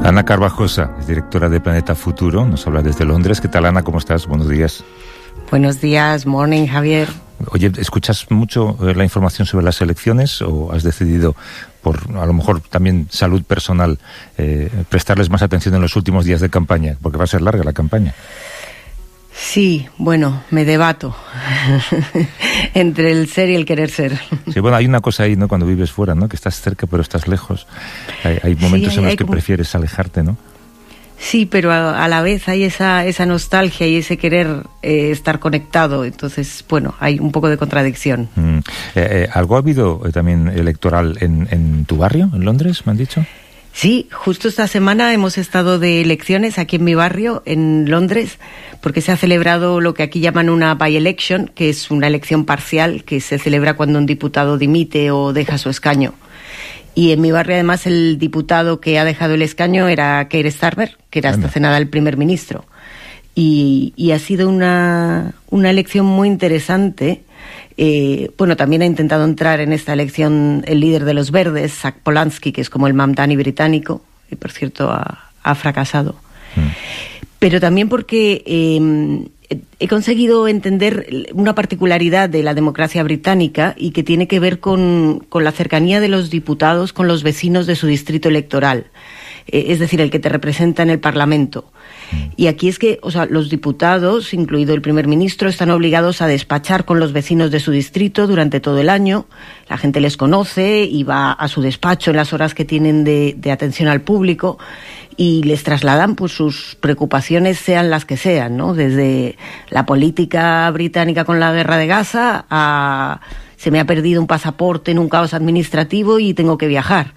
Ana Carvajosa es directora de Planeta Futuro, nos habla desde Londres. ¿Qué tal, Ana? ¿Cómo estás? Buenos días. Buenos días, morning, Javier. Oye, ¿escuchas mucho la información sobre las elecciones o has decidido, por a lo mejor también salud personal, prestarles más atención en los últimos días de campaña? Porque va a ser larga la campaña. Sí, bueno, me debato entre el ser y el querer ser. Sí, bueno, hay una cosa ahí, ¿no? Cuando vives fuera, ¿no? Que estás cerca pero estás lejos. Hay momentos en los que prefieres alejarte, ¿no? Sí, pero a la vez hay esa nostalgia y ese querer estar conectado. Entonces, bueno, hay un poco de contradicción. ¿Algo ha habido también electoral en tu barrio, en Londres, me han dicho? Sí, justo esta semana hemos estado de elecciones aquí en mi barrio, en Londres, porque se ha celebrado lo que aquí llaman una by-election, que es una elección parcial que se celebra cuando un diputado dimite o deja su escaño. Y en mi barrio, además, el diputado que ha dejado el escaño era Keir Starmer, que era hasta hace nada el primer ministro. Y ha sido una elección muy interesante. Bueno, también ha intentado entrar en esta elección el líder de los Verdes, Zach Polanski, que es como el Mamdani británico, y por cierto ha fracasado. Pero también porque he conseguido entender una particularidad de la democracia británica y que tiene que ver con la cercanía de los diputados con los vecinos de su distrito electoral, es decir, el que te representa en el Parlamento. Y aquí es que, o sea, los diputados, incluido el primer ministro, están obligados a despachar con los vecinos de su distrito durante todo el año. La gente les conoce y va a su despacho en las horas que tienen de atención al público y les trasladan pues sus preocupaciones, sean las que sean, ¿no? Desde la política británica con la guerra de Gaza a se me ha perdido un pasaporte en un caos administrativo y tengo que viajar.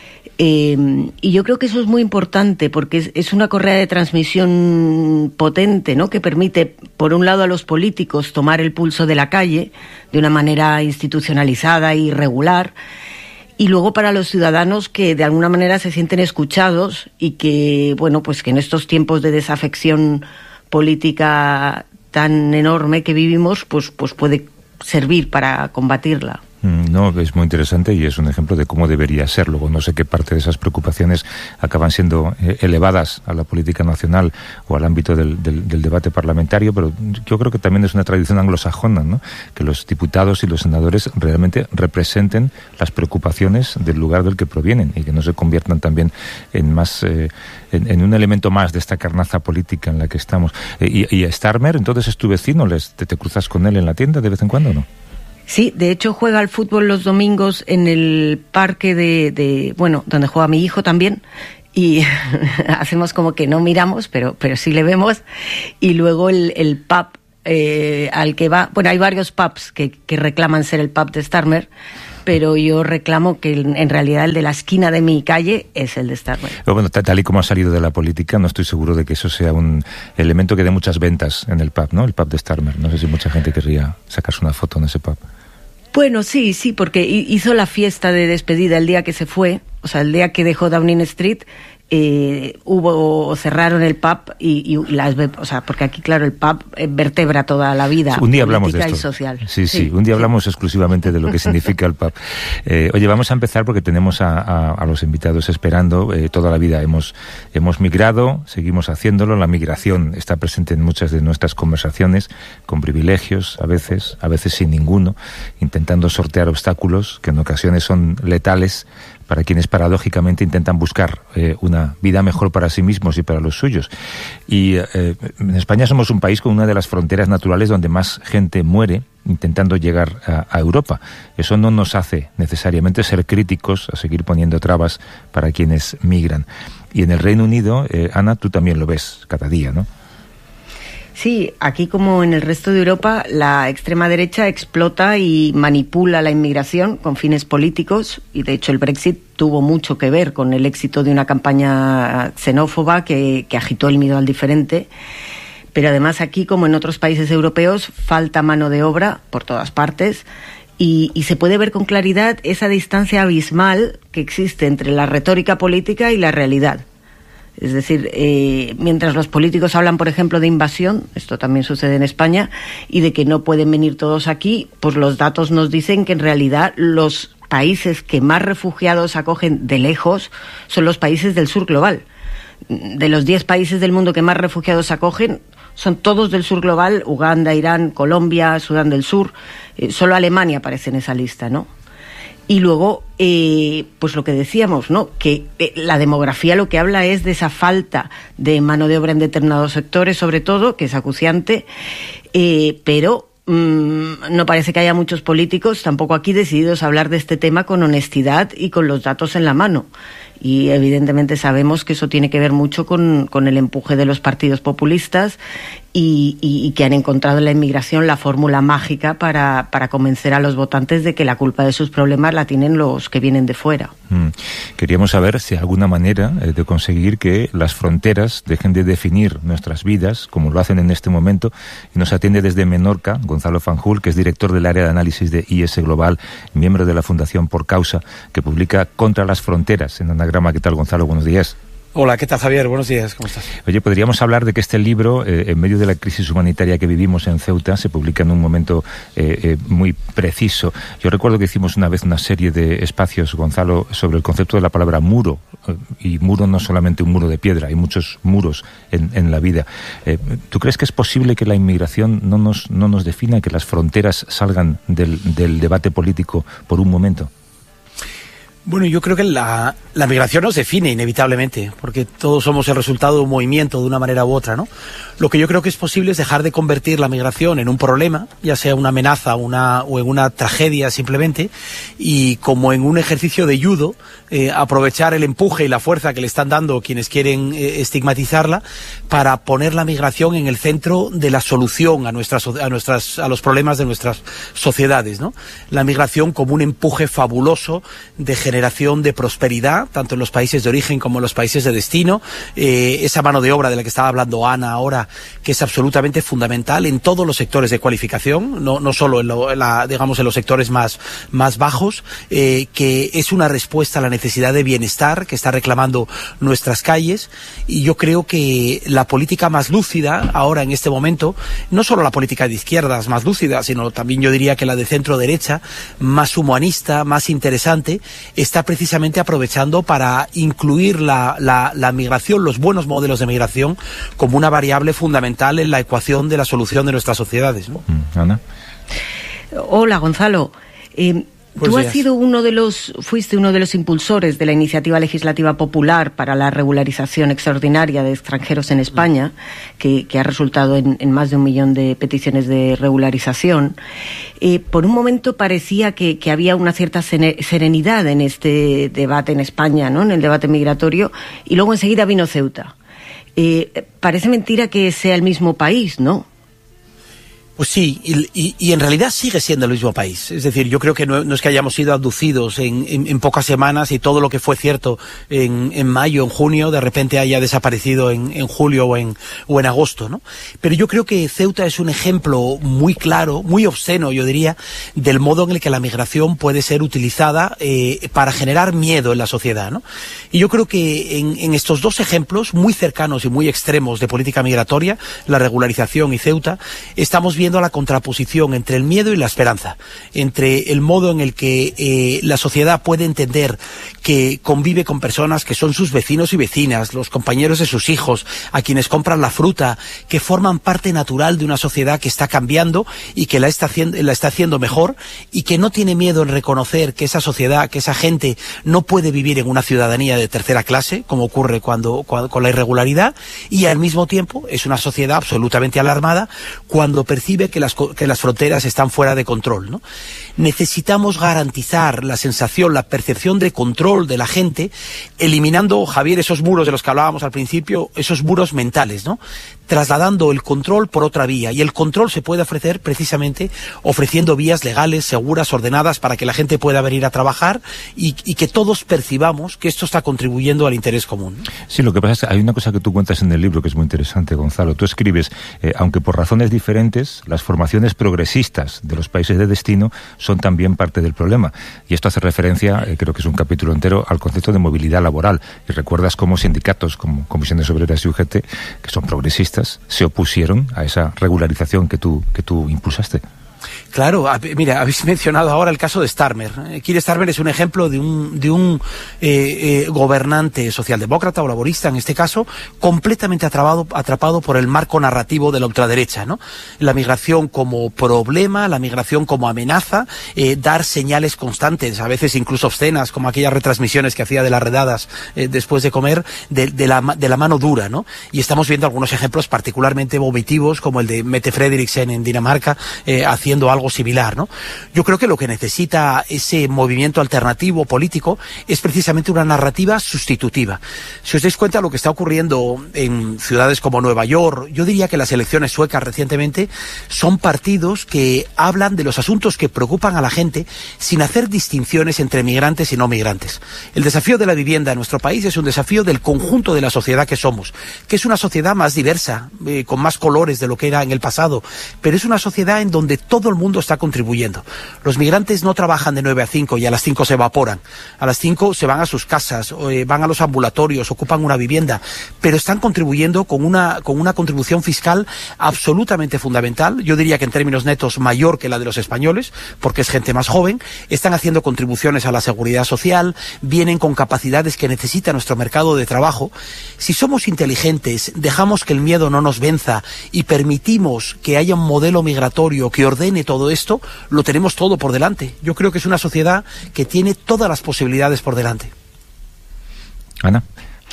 Y yo creo que eso es muy importante porque es una correa de transmisión potente, ¿no? Que permite, por un lado, a los políticos tomar el pulso de la calle de una manera institucionalizada y regular, y luego para los ciudadanos que de alguna manera se sienten escuchados y que, bueno, pues que en estos tiempos de desafección política tan enorme que vivimos, pues puede servir para combatirla. No, es muy interesante y es un ejemplo de cómo debería ser. Luego no sé qué parte de esas preocupaciones acaban siendo elevadas a la política nacional o al ámbito del debate parlamentario, pero yo creo que también es una tradición anglosajona, ¿no? Que los diputados y los senadores realmente representen las preocupaciones del lugar del que provienen y que no se conviertan también en más en un elemento más de esta carnaza política en la que estamos. Y a Starmer, entonces es tu vecino, ¿te cruzas con él en la tienda de vez en cuando o no? Sí, de hecho juega al fútbol los domingos en el parque bueno, donde juega mi hijo también, y hacemos como que no miramos, pero sí le vemos. Y luego el pub al que va, bueno, hay varios pubs que reclaman ser el pub de Starmer, pero yo reclamo que en realidad el de la esquina de mi calle es el de Starmer. Pero bueno, tal y como ha salido de la política, no estoy seguro de que eso sea un elemento que dé muchas ventas en el pub, ¿no? El pub de Starmer. No sé si mucha gente querría sacarse una foto en ese pub. Bueno, sí, porque hizo la fiesta de despedida el día que se fue, o sea, el día que dejó Downing Street. Cerraron el pub y o sea, porque aquí, claro, el pub vertebra toda la vida. Un día hablamos de esto. Y social. Sí, un día hablamos exclusivamente de lo que significa el pub. Oye, vamos a empezar porque tenemos a los invitados esperando. Toda la vida hemos migrado, seguimos haciéndolo. La migración está presente en muchas de nuestras conversaciones, con privilegios, a veces sin ninguno, intentando sortear obstáculos que en ocasiones son letales para quienes paradójicamente intentan buscar una vida mejor para sí mismos y para los suyos. Y en España somos un país con una de las fronteras naturales donde más gente muere intentando llegar a Europa. Eso no nos hace necesariamente ser críticos a seguir poniendo trabas para quienes migran. Y en el Reino Unido, Ana, tú también lo ves cada día, ¿no? Sí, aquí como en el resto de Europa, la extrema derecha explota y manipula la inmigración con fines políticos, y de hecho el Brexit tuvo mucho que ver con el éxito de una campaña xenófoba que agitó el miedo al diferente. Pero además aquí, como en otros países europeos, falta mano de obra por todas partes y se puede ver con claridad esa distancia abismal que existe entre la retórica política y la realidad. Es decir, mientras los políticos hablan, por ejemplo, de invasión, esto también sucede en España, y de que no pueden venir todos aquí, pues los datos nos dicen que en realidad los países que más refugiados acogen de lejos son los países del sur global. de los 10 países del mundo que más refugiados acogen, son todos del sur global: Uganda, Irán, Colombia, Sudán del Sur. Solo Alemania aparece en esa lista, ¿no? Y luego, pues lo que decíamos, ¿no? Que la demografía lo que habla es de esa falta de mano de obra en determinados sectores, sobre todo, que es acuciante, pero no parece que haya muchos políticos, tampoco aquí, decididos a hablar de este tema con honestidad y con los datos en la mano. Y evidentemente sabemos que eso tiene que ver mucho con el empuje de los partidos populistas y que han encontrado en la inmigración la fórmula mágica para convencer a los votantes de que la culpa de sus problemas la tienen los que vienen de fuera. Queríamos saber si hay alguna manera de conseguir que las fronteras dejen de definir nuestras vidas, como lo hacen en este momento, y nos atiende desde Menorca Gonzalo Fanjul, que es director del área de análisis de IS Global, miembro de la Fundación Por Causa, que publica Contra las Fronteras en Anagrama. ¿Qué tal, Gonzalo? Buenos días. Hola, ¿qué tal, Javier? Buenos días, ¿cómo estás? Oye, podríamos hablar de que este libro, en medio de la crisis humanitaria que vivimos en Ceuta, se publica en un momento muy preciso. Yo recuerdo que hicimos una vez una serie de espacios, Gonzalo, sobre el concepto de la palabra muro, y muro no solamente un muro de piedra, hay muchos muros en la vida. ¿Tú crees que es posible que la inmigración no nos defina, que las fronteras salgan del debate político por un momento? Bueno, yo creo que la migración nos define inevitablemente, porque todos somos el resultado de un movimiento de una manera u otra, ¿no? Lo que yo creo que es posible es dejar de convertir la migración en un problema, ya sea una amenaza o en una tragedia simplemente, y como en un ejercicio de judo, aprovechar el empuje y la fuerza que le están dando quienes quieren estigmatizarla para poner la migración en el centro de la solución a los problemas de nuestras sociedades, ¿no? La migración como un empuje fabuloso de generación de prosperidad, tanto en los países de origen como en los países de destino, esa mano de obra de la que estaba hablando Ana ahora, que es absolutamente fundamental en todos los sectores de cualificación, no solo en los sectores más bajos, que es una respuesta a la necesidad de bienestar que está reclamando nuestras calles. Y yo creo que la política más lúcida ahora en este momento, no solo la política de izquierdas más lúcida, sino también yo diría que la de centro derecha, más humanista, más interesante, está precisamente aprovechando para incluir la migración, los buenos modelos de migración, como una variable fundamental en la ecuación de la solución de nuestras sociedades, ¿no? Ana. Hola, Gonzalo. Tú fuiste uno de los impulsores de la iniciativa legislativa popular para la regularización extraordinaria de extranjeros en España, que ha resultado en más de 1 millón de peticiones de regularización. Por un momento parecía que había una cierta serenidad en este debate en España, ¿no? En el debate migratorio, y luego enseguida vino Ceuta. Parece mentira que sea el mismo país, ¿no? Pues sí, y en realidad sigue siendo el mismo país. Es decir, yo creo que no es que hayamos sido abducidos en pocas semanas y todo lo que fue cierto en mayo, en junio, de repente haya desaparecido en julio o en agosto, ¿no? Pero yo creo que Ceuta es un ejemplo muy claro, muy obsceno, yo diría, del modo en el que la migración puede ser utilizada para generar miedo en la sociedad, ¿no? Y yo creo que en estos dos ejemplos muy cercanos y muy extremos de política migratoria, la regularización y Ceuta, estamos viendo la contraposición entre el miedo y la esperanza, entre el modo en el que la sociedad puede entender que convive con personas que son sus vecinos y vecinas, los compañeros de sus hijos, a quienes compran la fruta, que forman parte natural de una sociedad que está cambiando y que la está haciendo mejor, y que no tiene miedo en reconocer que esa sociedad, que esa gente no puede vivir en una ciudadanía de tercera clase, como ocurre con la irregularidad, y al mismo tiempo es una sociedad absolutamente alarmada cuando percibe que las fronteras están fuera de control, ¿no? Necesitamos garantizar la sensación, la percepción de control de la gente, eliminando, Javier, esos muros de los que hablábamos al principio, esos muros mentales, ¿no? Trasladando el control por otra vía. Y el control se puede ofrecer precisamente ofreciendo vías legales, seguras, ordenadas, para que la gente pueda venir a trabajar y que todos percibamos que esto está contribuyendo al interés común. Sí, lo que pasa es que hay una cosa que tú cuentas en el libro que es muy interesante, Gonzalo. Tú escribes, aunque por razones diferentes, las formaciones progresistas de los países de destino son también parte del problema. Y esto hace referencia, creo que es un capítulo entero, al concepto de movilidad laboral. Y recuerdas cómo sindicatos como Comisiones Obreras y UGT, que son progresistas, se opusieron a esa regularización que tú impulsaste. Claro, mira, habéis mencionado ahora el caso de Starmer. Keir Starmer es un ejemplo de un gobernante socialdemócrata o laborista, en este caso, completamente atrapado por el marco narrativo de la ultraderecha, ¿no? La migración como problema, la migración como amenaza, dar señales constantes, a veces incluso obscenas, como aquellas retransmisiones que hacía de las redadas después de comer, de la mano dura, ¿no? Y estamos viendo algunos ejemplos particularmente vomitivos, como el de Mette Frederiksen en Dinamarca, haciendo algo similar, ¿no? Yo creo que lo que necesita ese movimiento alternativo político es precisamente una narrativa sustitutiva. Si os dais cuenta de lo que está ocurriendo en ciudades como Nueva York, yo diría que las elecciones suecas recientemente son partidos que hablan de los asuntos que preocupan a la gente sin hacer distinciones entre migrantes y no migrantes. El desafío de la vivienda en nuestro país es un desafío del conjunto de la sociedad que somos, que es una sociedad más diversa, con más colores de lo que era en el pasado, pero es una sociedad en donde todo el mundo está contribuyendo. Los migrantes no trabajan de 9 a 5 y a las 5 se evaporan. A las 5 se van a sus casas, van a los ambulatorios, ocupan una vivienda, pero están contribuyendo con una contribución fiscal absolutamente fundamental. Yo diría que en términos netos mayor que la de los españoles, porque es gente más joven. Están haciendo contribuciones a la seguridad social, vienen con capacidades que necesita nuestro mercado de trabajo. Si somos inteligentes, dejamos que el miedo no nos venza y permitimos que haya un modelo migratorio que ordene todo esto, lo tenemos todo por delante. Yo creo que es una sociedad que tiene todas las posibilidades por delante. Ana.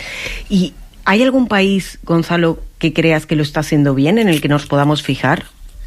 ¿Y hay algún país, Gonzalo, que creas que lo está haciendo bien, en el que nos podamos fijar?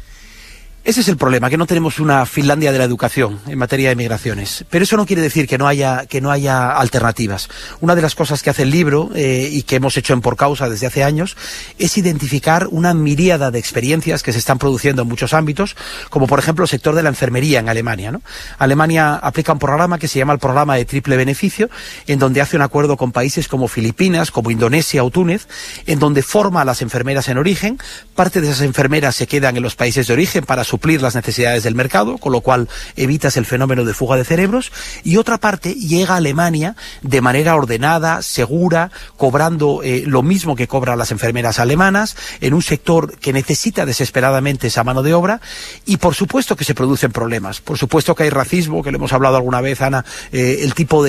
Ese es el problema, que no tenemos una Finlandia de la educación en materia de migraciones. Pero eso no quiere decir que no haya alternativas. Una de las cosas que hace el libro, y que hemos hecho en Por Causa desde hace años, es identificar una miríada de experiencias que se están produciendo en muchos ámbitos, como por ejemplo el sector de la enfermería en Alemania, ¿no? Alemania aplica un programa que se llama el programa de triple beneficio, en donde hace un acuerdo con países como Filipinas, como Indonesia o Túnez, en donde forma a las enfermeras en origen. Parte de esas enfermeras se quedan en los países de origen para suplir las necesidades del mercado, con lo cual evitas el fenómeno de fuga de cerebros, y otra parte llega a Alemania de manera ordenada, segura, cobrando lo mismo que cobran las enfermeras alemanas, en un sector que necesita desesperadamente esa mano de obra, y por supuesto que se producen problemas, por supuesto que hay racismo, que lo hemos hablado alguna vez, Ana, el tipo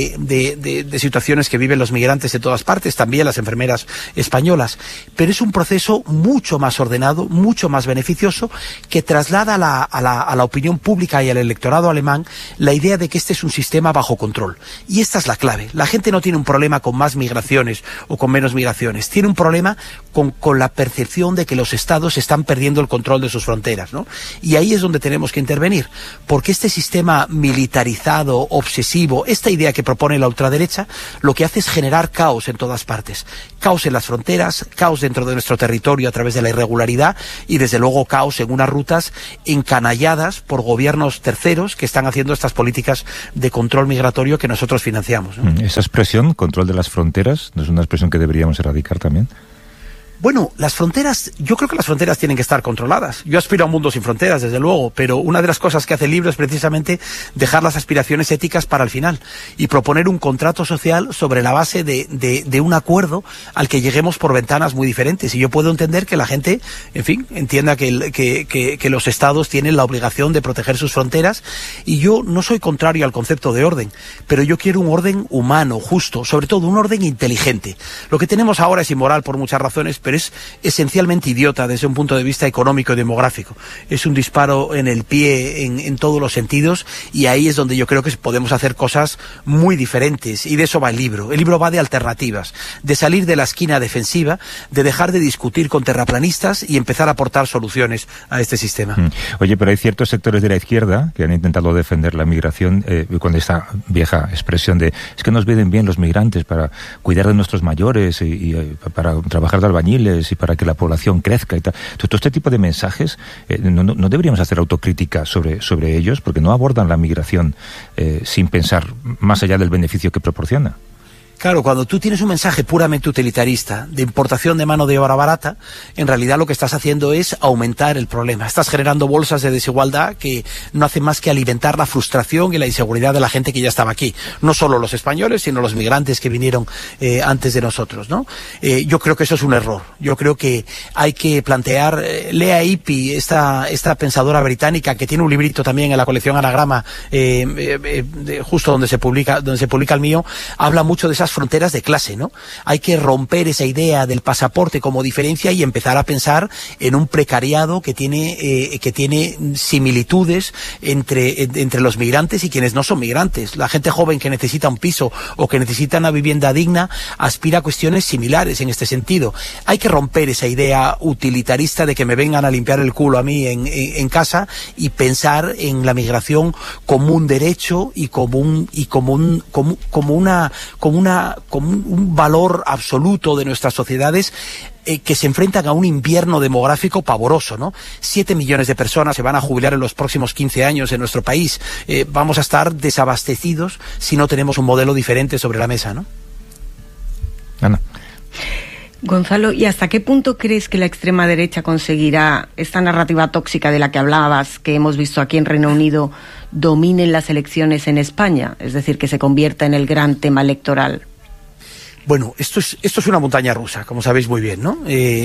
de situaciones que viven los migrantes de todas partes, también las enfermeras españolas, pero es un proceso mucho más ordenado, mucho más beneficioso, que traslada a la opinión pública y al electorado alemán la idea de que este es un sistema bajo control. Y esta es la clave. La gente no tiene un problema con más migraciones o con menos migraciones. Tiene un problema con la percepción de que los estados están perdiendo el control de sus fronteras, ¿no? Y ahí es donde tenemos que intervenir. Porque este sistema militarizado, obsesivo, esta idea que propone la ultraderecha, lo que hace es generar caos en todas partes. Caos en las fronteras, caos dentro de nuestro territorio a través de la irregularidad y desde luego caos en unas rutas encanalladas por gobiernos terceros que están haciendo estas políticas de control migratorio que nosotros financiamos, ¿no? Esa expresión, control de las fronteras, ¿no es una expresión que deberíamos erradicar también? Bueno, las fronteras, yo creo que las fronteras tienen que estar controladas. Yo aspiro a un mundo sin fronteras, desde luego, pero una de las cosas que hace el libro es precisamente dejar las aspiraciones éticas para el final y proponer un contrato social sobre la base de un acuerdo al que lleguemos por ventanas muy diferentes. Y yo puedo entender que la gente, en fin, entienda que los estados tienen la obligación de proteger sus fronteras, y yo no soy contrario al concepto de orden, pero yo quiero un orden humano, justo, sobre todo un orden inteligente. Lo que tenemos ahora es inmoral por muchas razones, pero es esencialmente idiota desde un punto de vista económico y demográfico. Es un disparo en el pie en todos los sentidos, y ahí es donde yo creo que podemos hacer cosas muy diferentes, y de eso va el libro. El libro va de alternativas, de salir de la esquina defensiva, de dejar de discutir con terraplanistas y empezar a aportar soluciones a este sistema. Oye, pero hay ciertos sectores de la izquierda que han intentado defender la migración con esta vieja expresión de es que nos vienen bien los migrantes para cuidar de nuestros mayores y para trabajar de albañil y para que la población crezca y tal. Todo este tipo de mensajes, no deberíamos hacer autocrítica sobre ellos, porque no abordan la migración sin pensar más allá del beneficio que proporciona. Claro, cuando tú tienes un mensaje puramente utilitarista de importación de mano de obra barata, en realidad lo que estás haciendo es aumentar el problema. Estás generando bolsas de desigualdad que no hacen más que alimentar la frustración y la inseguridad de la gente que ya estaba aquí. No solo los españoles, sino los migrantes que vinieron antes de nosotros, ¿no? Yo creo que eso es un error. Yo creo que hay que plantear, Lea Ypi, esta pensadora británica que tiene un librito también en la colección Anagrama, justo donde se publica el mío, habla mucho de esas fronteras de clase, ¿no? Hay que romper esa idea del pasaporte como diferencia y empezar a pensar en un precariado que tiene similitudes entre los migrantes y quienes no son migrantes. La gente joven que necesita un piso o que necesita una vivienda digna aspira a cuestiones similares en este sentido. Hay que romper esa idea utilitarista de que me vengan a limpiar el culo a mí en casa y pensar en la migración como un derecho y como un valor absoluto de nuestras sociedades que se enfrentan a un invierno demográfico pavoroso, ¿no? 7 millones de personas se van a jubilar en los próximos 15 años en nuestro país. Vamos a estar desabastecidos si no tenemos un modelo diferente sobre la mesa, ¿no? Ana. Gonzalo, ¿y hasta qué punto crees que la extrema derecha conseguirá esta narrativa tóxica de la que hablabas, que hemos visto aquí en Reino Unido, domine las elecciones en España? Es decir, que se convierta en el gran tema electoral. Bueno, esto es una montaña rusa, como sabéis muy bien, ¿no?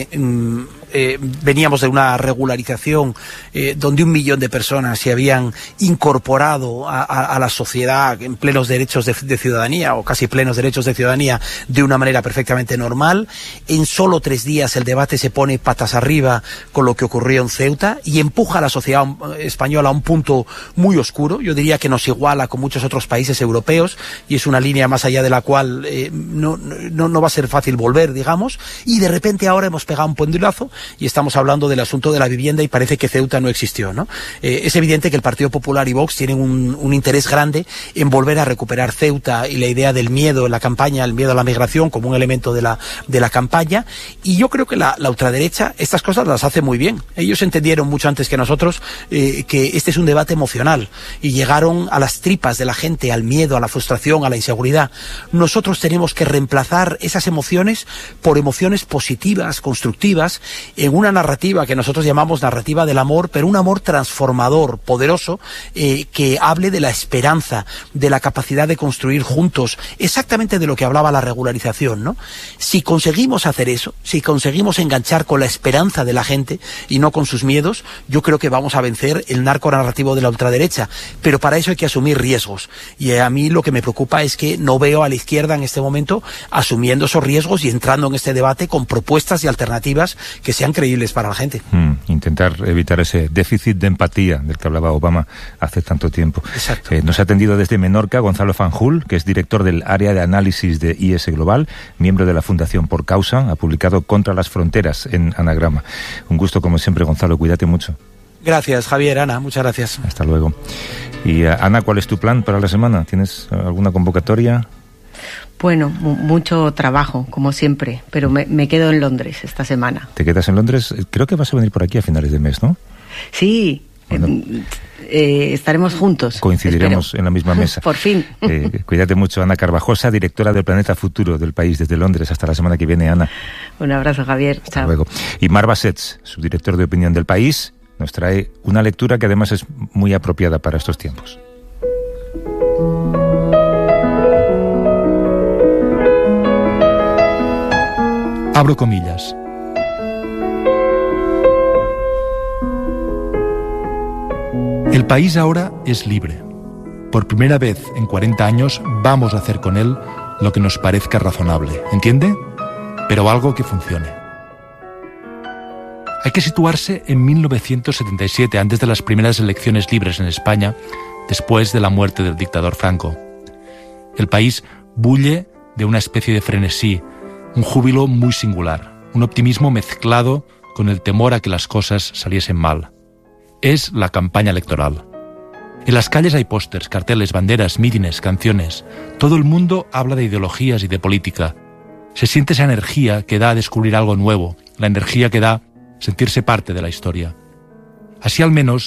Veníamos de una regularización donde 1 millón de personas se habían incorporado a la sociedad en plenos derechos de ciudadanía, o casi plenos derechos de ciudadanía, de una manera perfectamente normal. En solo 3 días el debate se pone patas arriba con lo que ocurrió en Ceuta y empuja a la sociedad española a un punto muy oscuro. Yo diría que nos iguala con muchos otros países europeos y es una línea más allá de la cual no va a ser fácil volver, digamos, y de repente ahora hemos pegado un pendulizazo y estamos hablando del asunto de la vivienda y parece que Ceuta no existió, ¿no? Es evidente que el Partido Popular y Vox tienen un interés grande en volver a recuperar Ceuta y la idea del miedo en la campaña, el miedo a la migración como un elemento de la campaña, y yo creo que la ultraderecha estas cosas las hace muy bien. Ellos entendieron mucho antes que nosotros que este es un debate emocional y llegaron a las tripas de la gente, al miedo, a la frustración, a la inseguridad. Nosotros tenemos que reemplazar esas emociones por emociones positivas, constructivas, en una narrativa que nosotros llamamos narrativa del amor, pero un amor transformador, poderoso, que hable de la esperanza, de la capacidad de construir juntos, exactamente de lo que hablaba la regularización, ¿no? Si conseguimos hacer eso, si conseguimos enganchar con la esperanza de la gente y no con sus miedos, yo creo que vamos a vencer el narconarrativo de la ultraderecha, pero para eso hay que asumir riesgos, y a mí lo que me preocupa es que no veo a la izquierda en este momento asumiendo esos riesgos y entrando en este debate con propuestas y alternativas que sean creíbles para la gente. Intentar evitar ese déficit de empatía del que hablaba Obama hace tanto tiempo. Exacto. Nos ha atendido desde Menorca Gonzalo Fanjul, que es director del área de análisis de IS Global, miembro de la Fundación Por Causa, ha publicado Contra las Fronteras en Anagrama. Un gusto como siempre, Gonzalo, cuídate mucho. Gracias, Javier, Ana, muchas gracias. Hasta luego. Y Ana, ¿cuál es tu plan para la semana? ¿Tienes alguna convocatoria? Bueno, mucho trabajo, como siempre, pero me quedo en Londres esta semana. ¿Te quedas en Londres? Creo que vas a venir por aquí a finales de mes, ¿no? Sí, bueno, estaremos juntos. Coincidiremos espero. En la misma mesa. Por fin. Cuídate mucho, Ana Carvajosa, directora del Planeta Futuro del País desde Londres. Hasta la semana que viene, Ana. Un abrazo, Javier. Hasta Chao. luego. Y Mar Bassets, subdirector de Opinión del País, nos trae una lectura que además es muy apropiada para estos tiempos. Abro comillas. El país ahora es libre. Por primera vez en 40 años vamos a hacer con él lo que nos parezca razonable, ¿entiende? Pero algo que funcione. Hay que situarse en 1977, antes de las primeras elecciones libres en España, después de la muerte del dictador Franco. El país bulle de una especie de frenesí, un júbilo muy singular, un optimismo mezclado con el temor a que las cosas saliesen mal. Es la campaña electoral. En las calles hay pósters, carteles, banderas, mítines, canciones. Todo el mundo habla de ideologías y de política. Se siente esa energía que da a descubrir algo nuevo, la energía que da sentirse parte de la historia. Así al menos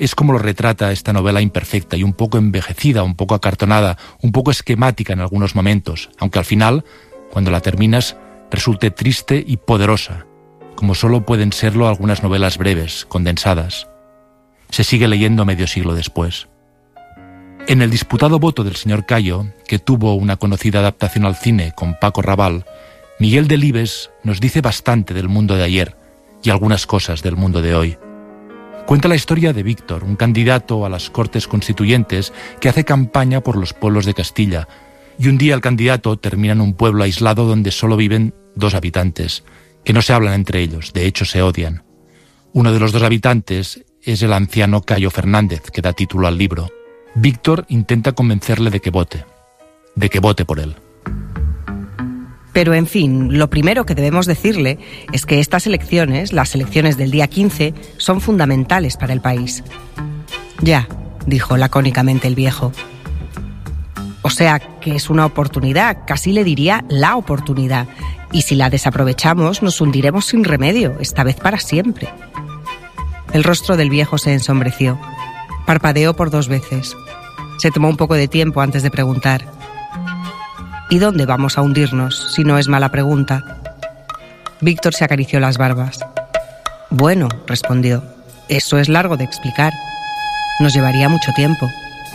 es como lo retrata esta novela imperfecta y un poco envejecida, un poco acartonada, un poco esquemática en algunos momentos, aunque al final, cuando la terminas, resulte triste y poderosa, como solo pueden serlo algunas novelas breves, condensadas. Se sigue leyendo medio siglo después. En El disputado voto del señor Cayo, que tuvo una conocida adaptación al cine con Paco Raval, Miguel Delibes nos dice bastante del mundo de ayer y algunas cosas del mundo de hoy. Cuenta la historia de Víctor, un candidato a las Cortes Constituyentes que hace campaña por los pueblos de Castilla, y un día el candidato termina en un pueblo aislado donde solo viven 2 habitantes, que no se hablan entre ellos, de hecho se odian. Uno de los 2 habitantes es el anciano Cayo Fernández, que da título al libro. Víctor intenta convencerle de que vote por él. Pero, en fin, lo primero que debemos decirle es que estas elecciones, las elecciones del día 15, son fundamentales para el país. Ya, dijo lacónicamente el viejo. O sea, que es una oportunidad, casi le diría la oportunidad. Y si la desaprovechamos, nos hundiremos sin remedio, esta vez para siempre. El rostro del viejo se ensombreció. Parpadeó por 2 veces. Se tomó un poco de tiempo antes de preguntar. ¿Y dónde vamos a hundirnos, si no es mala pregunta? Víctor se acarició las barbas. Bueno, respondió, eso es largo de explicar. Nos llevaría mucho tiempo.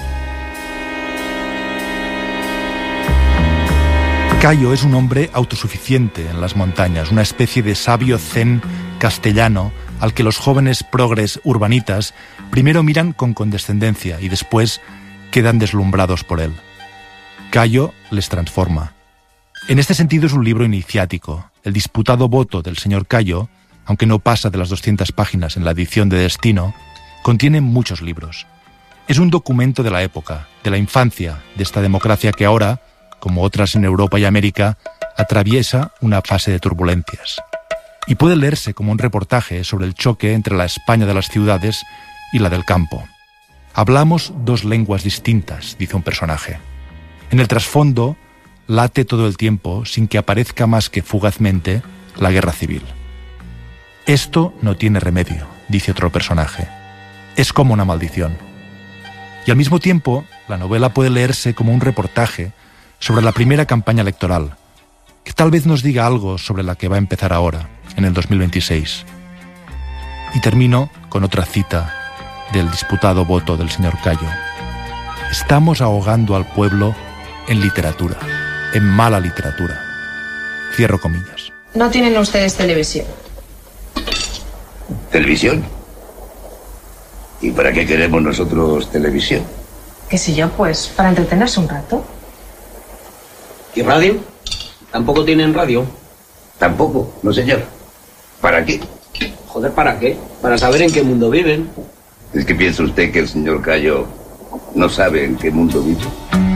Cayo es un hombre autosuficiente en las montañas, una especie de sabio zen castellano al que los jóvenes progres urbanitas primero miran con condescendencia y después quedan deslumbrados por él. Cayo les transforma. En este sentido es un libro iniciático. El disputado voto del señor Cayo, aunque no pasa de las 200 páginas en la edición de Destino, contiene muchos libros. Es un documento de la época, de la infancia, de esta democracia que ahora, como otras en Europa y América, atraviesa una fase de turbulencias. Y puede leerse como un reportaje sobre el choque entre la España de las ciudades y la del campo. Hablamos 2 lenguas distintas, dice un personaje. En el trasfondo late todo el tiempo, sin que aparezca más que fugazmente, la guerra civil. Esto no tiene remedio, dice otro personaje. Es como una maldición. Y al mismo tiempo, la novela puede leerse como un reportaje sobre la primera campaña electoral, que tal vez nos diga algo sobre la que va a empezar ahora, en el 2026. Y termino con otra cita del disputado voto del señor Cayo. Estamos ahogando al pueblo en literatura, en mala literatura. Cierro comillas. No tienen ustedes televisión. ¿Televisión? ¿Y para qué queremos nosotros televisión? ¿Qué sé yo? Pues para entretenerse un rato. ¿Y radio? ¿Tampoco tienen radio? Tampoco, no señor. ¿Para qué? Joder, ¿para qué? Para saber en qué mundo viven. ¿Es que piensa usted que el señor Cayo no sabe en qué mundo vive?